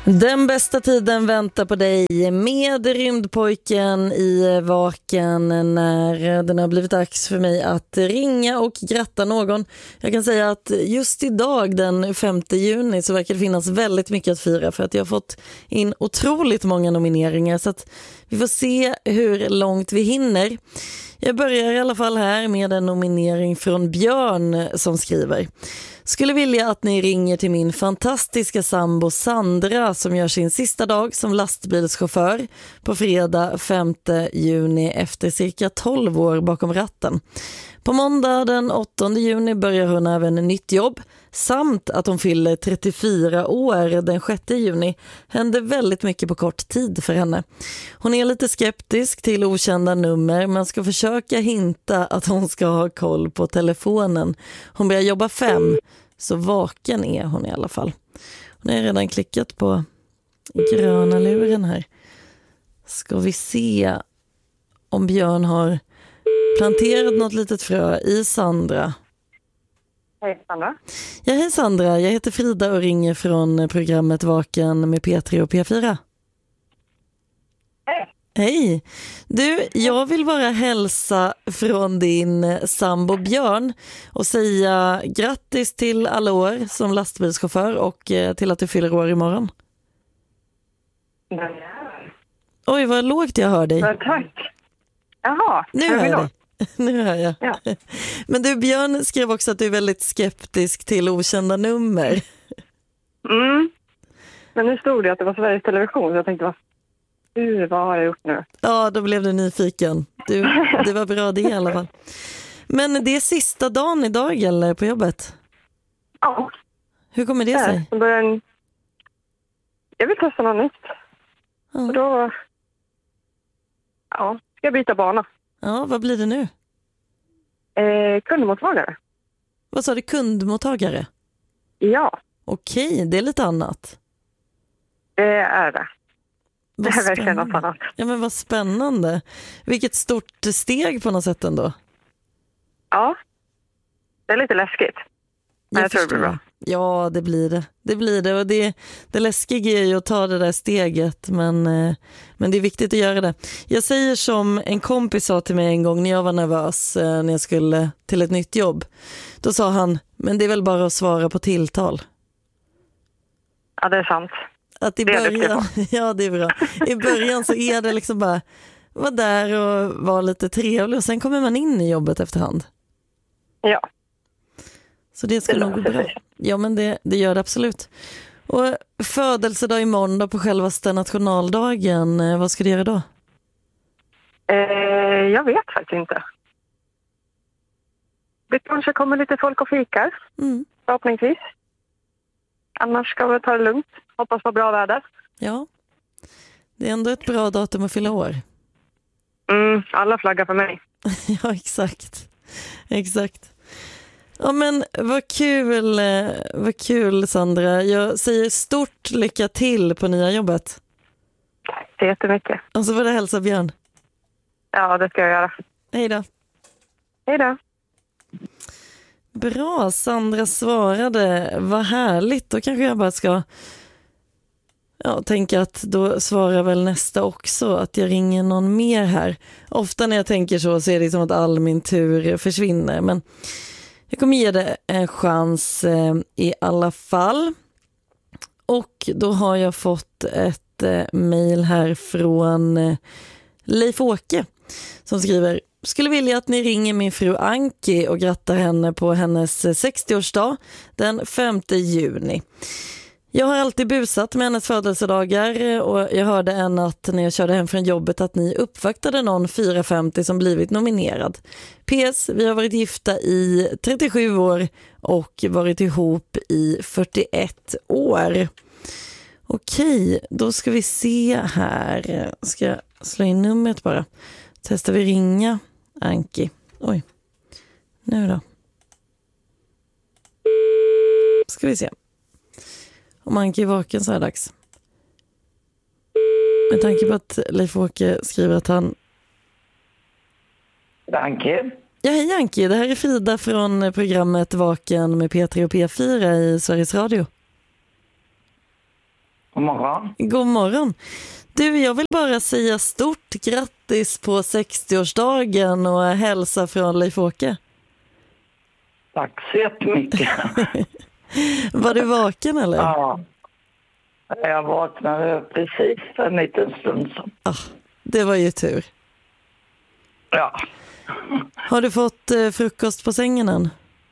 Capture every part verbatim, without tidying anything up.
Den bästa tiden väntar på dig med Rymdpojken i Vaken när den har blivit dags för mig att ringa och gratta någon. Jag kan säga att just idag den femte juni så verkar det finnas väldigt mycket att fira för att jag har fått in otroligt många nomineringar så att vi får se hur långt vi hinner. Jag börjar i alla fall här med en nominering från Björn som skriver: skulle vilja att ni ringer till min fantastiska sambo Sandra som gör sin sista dag som lastbilschaufför på fredag femte juni efter cirka tolv år bakom ratten. På måndag den åttonde juni börjar hon även en nytt jobb samt att hon fyller trettiofyra år den sjätte juni. Händer väldigt mycket på kort tid för henne. Hon är lite skeptisk till okända nummer men ska försöka hinta att hon ska ha koll på telefonen. Hon börjar jobba fem, så vaken är hon i alla fall. Hon har redan klickat på gröna luren här. Ska vi se om Björn har planterat något litet frö i Sandra. Hej Sandra. Ja, hej Sandra. Jag heter Frida och ringer från programmet Vaken med P tre och P fyra. Hej. Hej. Du, jag vill bara hälsa från din sambo Björn och säga grattis till alla år som lastbilschaufför och till att du fyller år imorgon. Ja. Oj, vad lågt jag hör dig. Ja, tack. Jaha, nu hör jag dig. Nu hör jag. Ja. Men du, Björn skrev också att du är väldigt skeptisk till okända nummer. Mm. Men nu stod det att det var Sveriges Television så jag tänkte, vad, hur, vad har jag gjort nu? Ja, då blev du nyfiken. Du, det var bra det i alla fall. Men det är sista dagen idag eller på jobbet? Ja. Hur kommer det sig? Jag, börjar... jag vill testa något nytt. Ja. Och då ja, ska jag byta bana. Ja, vad blir det nu? Eh, kundmottagare. Vad sa du, kundmottagare? Ja. Okej, det är lite annat. Det är det. Vad det är verkligen något spännande. annat. Ja, men vad spännande. Vilket stort steg på något sätt ändå. Ja. Det är lite läskigt. Men jag, jag tror det blir bra. Ja, det blir det. Det blir det och det, det läskiga är ju att ta det där steget men, men det är viktigt att göra det. Jag säger som en kompis sa till mig en gång när jag var nervös när jag skulle till ett nytt jobb. Då sa han, men det är väl bara att svara på tilltal. Ja, det är sant. Att i det början, ja det är bra. I början så är det liksom bara vara där och vara lite trevlig och sen kommer man in i jobbet efterhand. Ja. Så det ska det nog gå bra. Ja, men det, det gör det absolut. Och födelsedag imorgon då på självaste nationaldagen, vad ska du göra då? Eh, jag vet faktiskt inte. Det kanske kommer lite folk och fikar, mm. förhoppningsvis. Annars ska vi ta det lugnt. Hoppas på bra väder. Ja, det är ändå ett bra datum att fylla år. Mm, alla flaggar för mig. Ja, exakt. Exakt. Ja, men vad kul, vad kul Sandra. Jag säger stort lycka till på nya jobbet. Tack så jättemycket. Och så får du hälsa Björn. Ja, det ska jag göra. Hej då. Hej då. Bra, Sandra svarade. Vad härligt. Då kanske jag bara ska ja, tänka att då svarar väl nästa också. Att jag ringer någon mer här. Ofta när jag tänker så så är det som att all min tur försvinner. Men jag kommer ge det en chans eh, i alla fall. Och då har jag fått ett eh, mejl här från eh, Leif Åke som skriver: skulle vilja att ni ringer min fru Anki och grattar henne på hennes sextioårsdag den femte juni. Jag har alltid busat med hennes födelsedagar och jag hörde en natt när jag körde hem från jobbet att ni uppvaktade någon fyra femtio som blivit nominerad. P S. Vi har varit gifta i trettiosju år och varit ihop i fyrtioett år. Okej, då ska vi se här. Ska jag slå in numret bara. Testar vi ringa Anki. Oj, nu då. Ska vi se. Om Anki är vaken så är det dags. Med tanke på att Leif Åke skriver att han... Anki. Ja, hej Anki. Det här är Frida från programmet Vaken med P tre och P fyra i Sveriges Radio. God morgon. God morgon. Du, jag vill bara säga stort grattis på sextioårsdagen och hälsa från Leif-Åke. Tack så jättemycket. Var du vaken eller? Ja, jag vaknade precis för en liten stund sedan. Ah, det var ju tur. Ja. Har du fått eh, frukost på sängen än?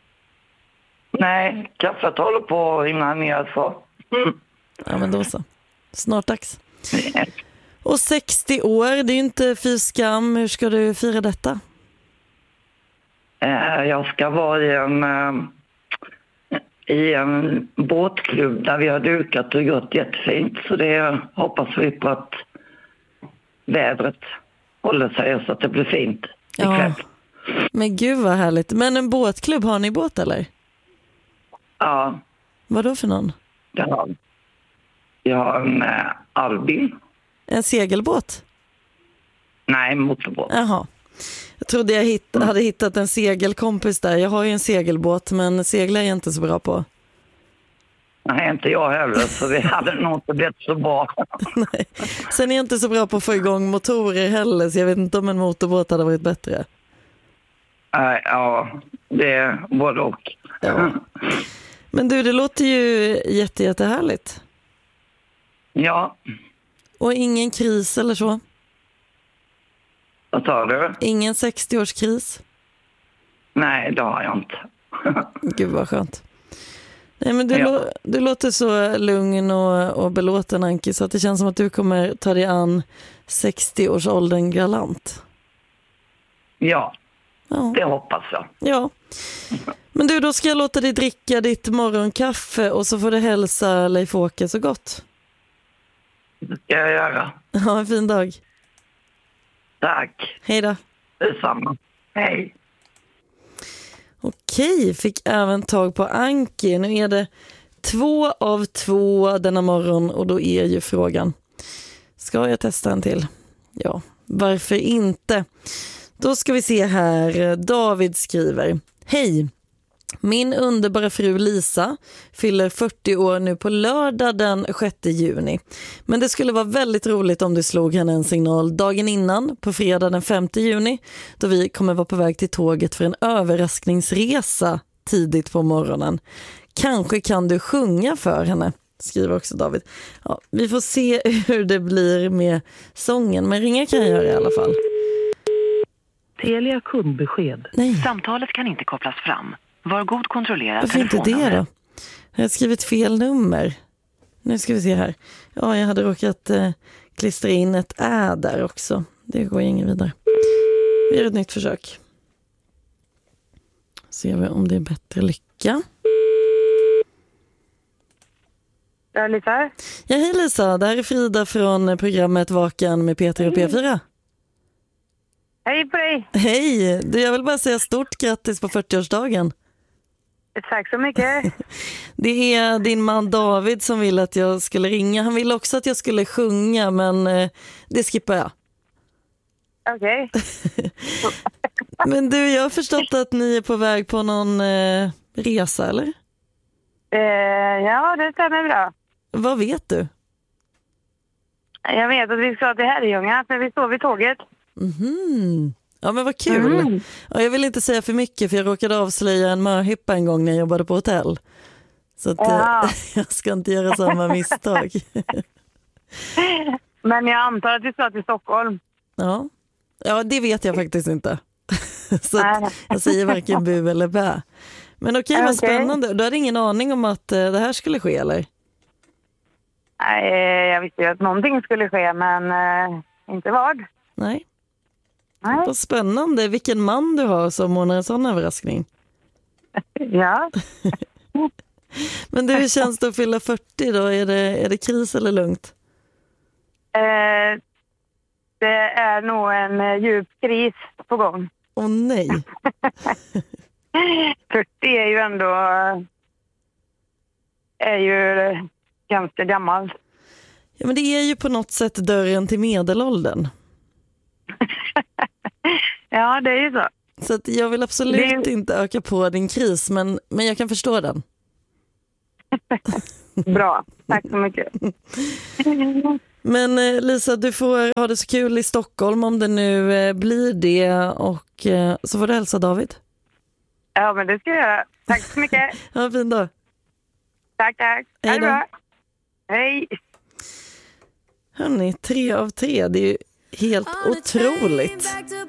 Nej, kaffet håller på innan ner så. Mm. Ja, men då så. Snart dags. Och sextio år, det är ju inte fy skam. Hur ska du fira detta? Jag ska vara i en, i en båtklubb där vi har dukat och gjort jättefint. Så det hoppas vi på att vädret håller sig så att det blir fint ikväll. Ja, men gud vad härligt. Men en båtklubb, har ni båt eller? Ja. Vad då för någon? Ja. Jag har en äh, Albin. En segelbåt? Nej, motorbåt. Jaha. Jag trodde jag hitt- hade hittat en segelkompis där. Jag har ju en segelbåt, men seglar är jag inte så bra på. Nej, inte jag heller, så det hade nog inte blivit så bra. Nej. Sen är jag inte så bra på att få igång motorer heller, så jag vet inte om en motorbåt hade varit bättre. Nej, ja, det är både och. Ja. Men du, det låter ju jätte, jättehärligt. Ja. Och ingen kris eller så? Vad tar du? Ingen sextioårskris? Nej, det har jag inte. Gud vad skönt. Nej, men du, Ja. lå- du låter så lugn och, och belåten, Anki, så att det känns som att du kommer ta dig an sextio-årsåldern galant. Ja, Ja. det hoppas jag. Ja. Men du, då ska jag låta dig dricka ditt morgonkaffe och så får du hälsa Leif-Åke så gott. Det ska jag göra. Ha en fin dag. Tack. Hej då. Detsamma. Hej. Okej, fick även tag på Anki. Nu är det två av två denna morgon och då är ju frågan, ska jag testa en till? Ja, varför inte? Då ska vi se här. David skriver: Hej, min underbara fru Lisa fyller fyrtio år nu på lördag den sjätte juni. Men det skulle vara väldigt roligt om du slog henne en signal dagen innan, på fredag den femte juni, då vi kommer vara på väg till tåget för en överraskningsresa tidigt på morgonen. Kanske kan du sjunga för henne, skriver också David. Ja, vi får se hur det blir med sången, men ringa kan jag göra i alla fall. Telia kundbesked. Nej. Samtalet kan inte kopplas fram. Var god kontrollera Varför inte det då? Jag har skrivit fel nummer. Nu ska vi se här. Ja, jag hade råkat eh, klistra in ett ä där också. Det går ingen vidare. Vi gör ett nytt försök. Ser vi om det är bättre lycka. Ja, Lisa. Ja, hej Lisa. Det här är Frida från programmet Vaken med Peter och P fyra. Hej på dig. Hej! Du, jag vill bara säga stort grattis på fyrtioårsdagen. Tack så mycket. Det är din man David som vill att jag skulle ringa. Han ville också att jag skulle sjunga, men eh, det skippar jag. Okej. Men du, jag har förstått att ni är på väg på någon eh, resa, eller? Eh, ja, det stämmer bra. Vad vet du? Jag vet att vi ska till Herrljunga, för vi står vid tåget. Mhm. Ja, men vad kul. Mm. Ja, jag vill inte säga för mycket, för jag råkade avslöja en mörhippa en gång när jag jobbade på hotell. Så att, Ja. eh, jag ska inte göra samma misstag. Men jag antar att vi ska till Stockholm. Ja. Ja, det vet jag faktiskt inte. Så Nej. att jag säger varken bu eller bä. Men okej, vad Okej. spännande. Du hade ingen aning om att eh, det här skulle ske, eller? Nej, jag visste ju att någonting skulle ske, men eh, inte vad. Nej. Nej. Vad spännande. Vilken man du har som ordnar en sån överraskning. Ja. Men du, hur känns det att fylla fyrtio då? Är det, är det kris eller lugnt? Eh, det är nog en eh, djup kris på gång. Åh nej. fyrtio är ju ändå är ju eh, ganska gammal. Ja, men det är ju på något sätt dörren till medelåldern. Ja, det är ju så. Så att jag vill absolut Det- inte öka på din kris, men, men jag kan förstå den. Bra, tack så mycket. Men eh, Lisa, du får ha det så kul i Stockholm om det nu eh, blir det, och eh, så får du hälsa David. Ja, men det ska jag göra. Tack så mycket. Ja, fin dag. Tack, tack. Ha det bra. Hej. Hörrni, tre av tre, det är ju helt otroligt.